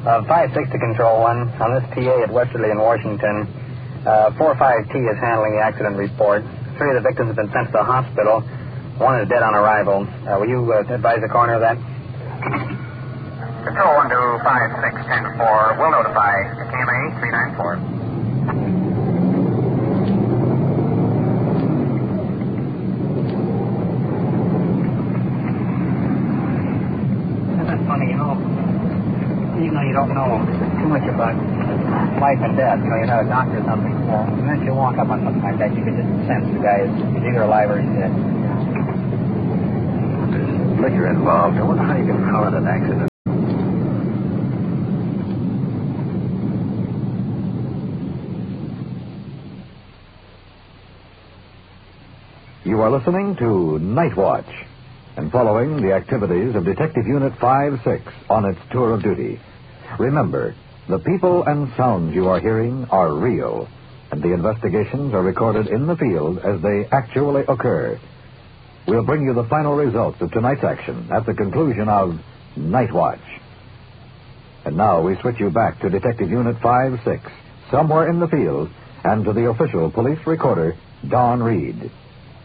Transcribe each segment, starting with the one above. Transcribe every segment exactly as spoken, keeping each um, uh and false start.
Uh, five six to Control one. On this P A at Westerly in Washington, uh, four five T is handling the accident report. Three of the victims have been sent to the hospital. One is dead on arrival. Uh, will you uh, advise the coroner of that? Control one to five six ten four. We'll notify K M A three nine four. That's funny, you know. Even though you don't know too much about life and death, you know, you're not a doctor or something. Yeah. And then you walk up on something like that, you can just sense the guy is either alive or he's dead. There's liquor involved. I wonder how you can call it an accident. You are listening to Night Watch and following the activities of Detective Unit five six on its tour of duty. Remember, the people and sounds you are hearing are real, and the investigations are recorded in the field as they actually occur. We'll bring you the final results of tonight's action at the conclusion of Night Watch. And now we switch you back to Detective Unit five six, somewhere in the field, and to the official police recorder, Don Reed.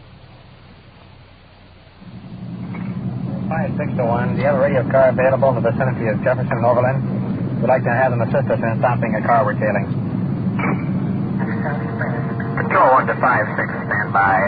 five six to one. Do you have a radio car available in the vicinity of Jefferson and Overland? We'd like to have them assist us in stopping a car we're tailing. Control one to five six, stand by.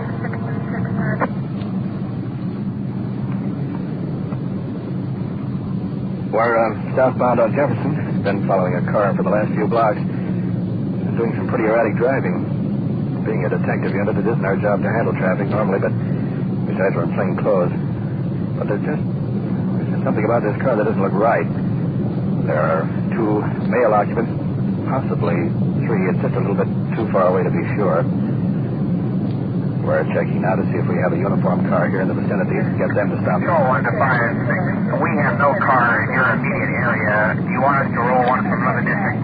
We're uh, southbound on Jefferson. Been following a car for the last few blocks. Been doing some pretty erratic driving. Being a detective unit, it isn't our job to handle traffic normally, but besides we're in plain clothes. But there's just, there's just something about this car that doesn't look right. There are two male occupants, possibly three. It's just a little bit too far away to be sure. We're checking now to see if we have a uniformed car here in the vicinity and get them to stop. Control one to five six. We have no car in your immediate area. Do you want us to roll one from another district?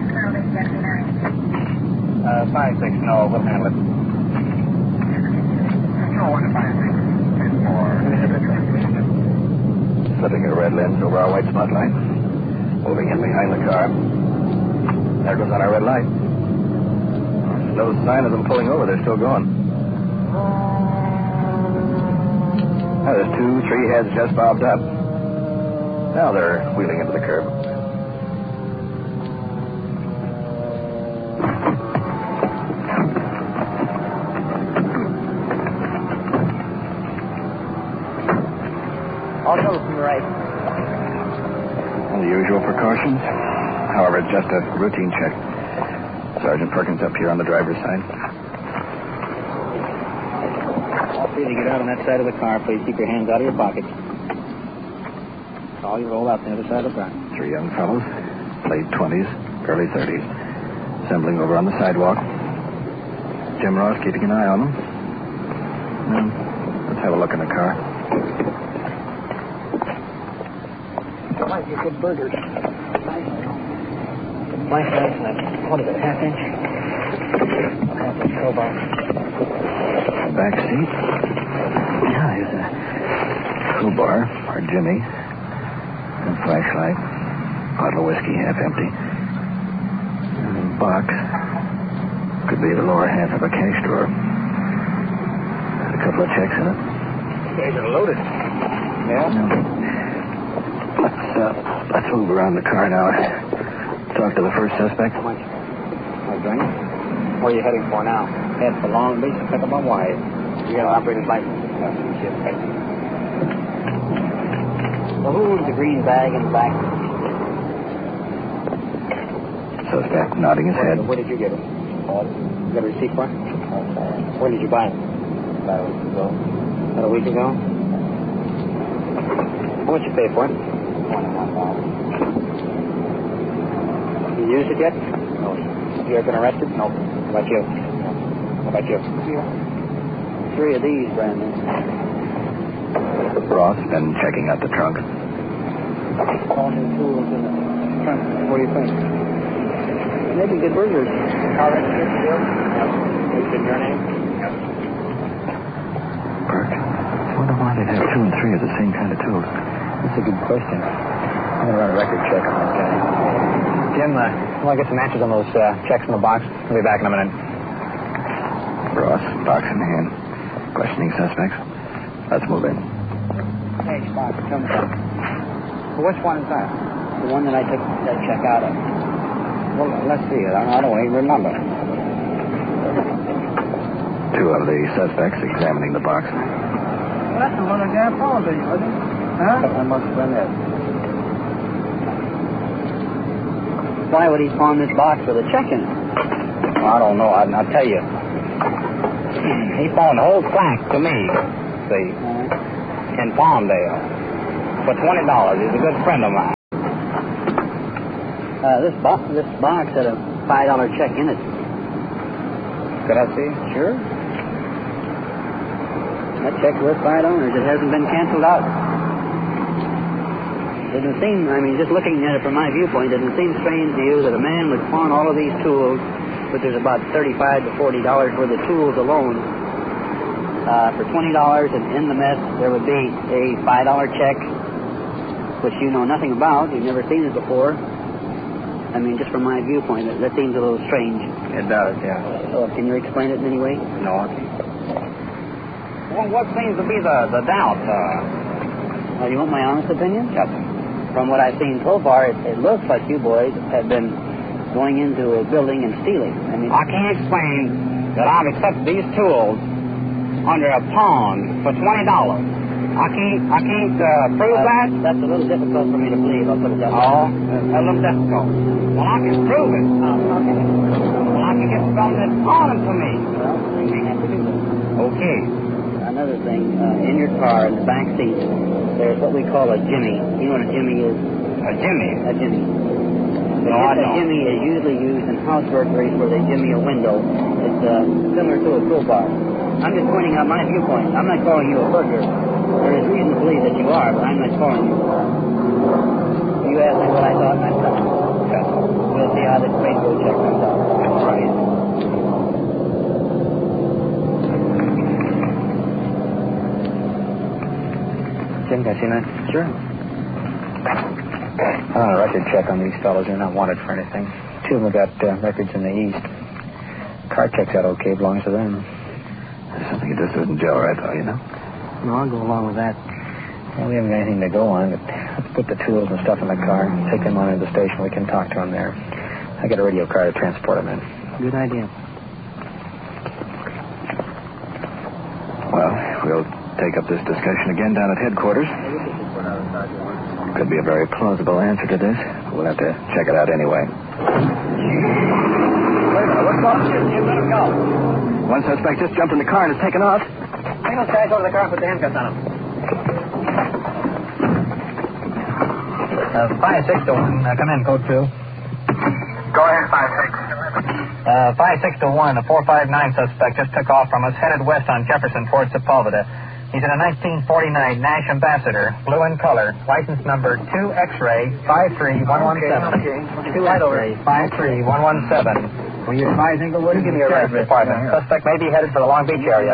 Uh, five six, no, we'll handle it. Control one to five six, ten four. Slipping a red lens over our white spot light. Moving in behind the car. There goes on our red light. There's no sign of them pulling over. They're still going. Now there's two, three heads just bobbed up. Now they're wheeling into the curb. Also from the right. The usual precautions. However, it's just a routine check. Sergeant Perkins up here on the driver's side. All three to get out on that side of the car. Please keep your hands out of your pockets. All you roll out the other side of the car. Three young fellows, late twenties, early thirties, assembling over on the sidewalk. Jim Ross keeping an eye on them. Now, let's have a look in the car. Might be a good burger. Nice, nice, nice. What is it, half inch? Half inch crowbar. Back seat. Yeah, here's a crowbar for Jimmy. And flashlight. Bottle of whiskey, half empty. And a box. Could be the lower half of a cash drawer. There's a couple of checks in it. You guys are loaded. Yeah? No. Let's, uh, let's move around the car now. Talk to the first suspect. How much? I'll drink. Where are you heading for now? Head for Long Beach and pick up my wife. You got an operator's license? Yes, ship. Well, who's the green bag in the back? Suspect nodding his head. Where did you get it? You got a receipt for it? Where did you buy it? About a week ago. About a week ago? How much you pay for it? twenty-one dollars. You used it yet? No. You ever been arrested? No. How about you? No. How about you? Three of these, Brandon. Ross been checking out the trunk. All new tools in the trunk. What do you think? Maybe good burgers. Car registered for you? Yes. Is it your name? Yes. Burke. I wonder why they'd have two and three of the same kind of tools. That's a good question. I going to run a record check on this guy. Jim, uh, I want to get some answers on those uh, checks in the box. I'll be back in a minute. Ross, box in hand. Questioning suspects. Let's move in. Hey, Spock, come on. Well, which one is that? The one that I took that check out of. Well, let's see it. I don't even remember. Two of the suspects examining the box. Well, that's the one that Gary Paul did, wasn't it? Huh? That must have been it. Why would he pawn this box with a check in it? Well, I don't know. I, I'll tell you. He pawned the whole sack to me, see, uh-huh. in Palmdale for twenty dollars. He's a good friend of mine. Uh, this, bo- this box had a five dollar check in it. Could I see? Sure. That check's worth five dollars. It hasn't been canceled out. Doesn't seem, I mean, just looking at it from my viewpoint, doesn't seem strange to you that a man would pawn all of these tools, but there's about thirty-five to forty dollars worth of tools alone uh, for twenty dollars, and in the mess there would be a five dollar check, which you know nothing about. You've never seen it before. I mean, just from my viewpoint, that, that seems a little strange. It does, yeah. So, can you explain it in any way? No, I can't. Well, what seems to be the, the doubt? Uh... Well, you want my honest opinion? Yes. From what I've seen so far, it, it looks like you boys have been going into a building and stealing. I mean, I can't explain that I've accepted these tools under a pawn for twenty dollars. I can't, I can't uh, prove uh, that. That's a little difficult for me to believe. I'll put it that way. Oh, a little difficult. Well, I can prove it. Oh, okay. Well, I can get some that pawn them for me. Well, you may have to do that. Okay. Another thing, uh, in your car, in the back seat, there's what we call a jimmy. You know what a jimmy is? A jimmy? A jimmy. No, I A don't. jimmy is usually used in house burglaries where they jimmy a window. It's uh, similar to a crowbar. I'm just pointing out my viewpoint. I'm not calling you a burglar. There is reason to believe that you are, but I'm not calling you. You asked me what I thought, and I'm telling you. Yes. We'll see how this rainbow check comes out. All right. Jim, can I see that? Sure. I want a record check on these fellows. They're not wanted for anything. Two of them got uh, records in the East. Car checks out okay, belongs to them. There's something that just doesn't gel right, though, you know? No, I'll go along with that. Well, we haven't got anything to go on, but let's put the tools and stuff in the car. Take them on to the station. We can talk to them there. I got a radio car to transport them in. Good idea. Well, we'll take up this discussion again down at headquarters. Could be a very plausible answer to this. We'll have to check it out anyway. Wait a minute. What's up? You let him go. One suspect just jumped in the car and has taken off. Take those guys over to the car and put the handcuffs on them. Uh, five six to one. Uh, come in, code two. Go ahead, five six. Uh, five six to one. A four five nine suspect just took off from us, headed west on Jefferson towards Sepulveda. He's in a nineteen forty-nine Nash Ambassador, blue in color, license number two X-ray five three one one seven. Okay, okay. two X-ray five three one one seven. Will you advise Inglewood? Give me a rest department. Suspect may be headed for the Long Beach area.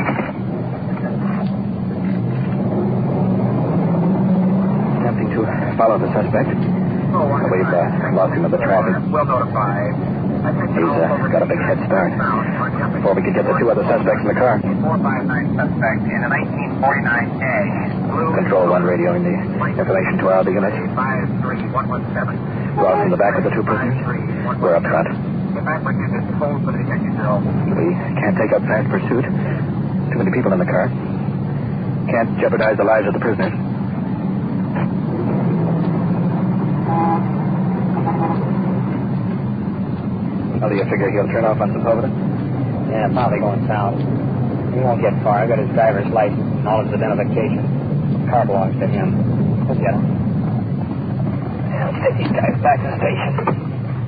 Attempting to follow the suspect. We've uh, lost him in the traffic. We'll notify. He's uh, got a big head start. Before we could get the two other suspects in the car. four five nine suspect in a nineteen forty-nine Nash. Blue. Control one radioing the information to our other units. five three one one seven. Ross in the back with the two prisoners. We're up front. If I put you just hold for the detective drill. We can't take up fast pursuit. Too many people in the car. Can't jeopardize the lives of the prisoners. How do you figure he'll turn off on Sepulveda? Yeah, probably going south. He won't get far. I got his driver's license and all his identification. Car belongs to him. We'll get him. Yeah, let's take these guys back to the station.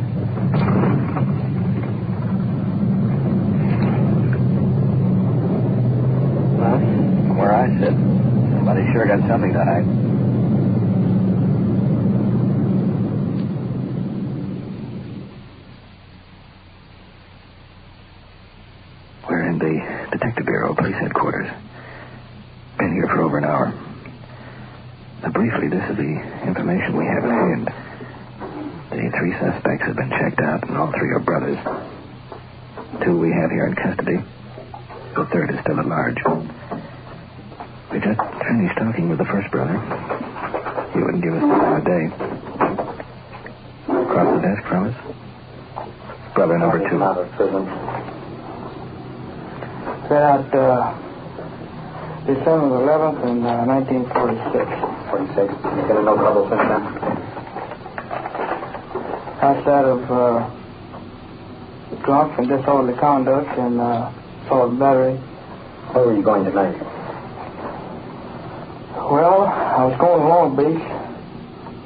Well, from where I sit, somebody sure got something to hide. We're in the Detective Bureau, Police Headquarters. Been here for over an hour. Now, briefly, this is the information information we have in hand. The three suspects have been checked out, and all three are brothers. Two we have here in custody. The third is still at large. We just finished talking with the first brother. He wouldn't give us the time of day. Across the desk from us, brother number two. Got out uh, December eleventh in uh, nineteen forty-six. forty-six. You got no trouble since then? Outside of uh, drunk and disorderly conduct and uh, assault battery. Where were you going tonight? Well, I was going to Long Beach.